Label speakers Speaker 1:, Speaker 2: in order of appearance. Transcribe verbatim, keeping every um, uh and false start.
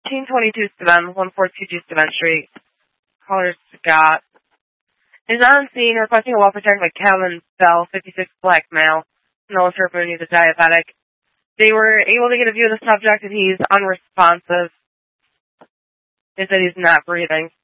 Speaker 1: thirteen twenty-two Steuben, one four two two Steuben Street. Caller Scott is on scene requesting a welfare check by Calvin Bell, fifty-six, black male. No Mooney, the diabetic. They were able to get a view of the subject, and he's unresponsive. They said he's not breathing.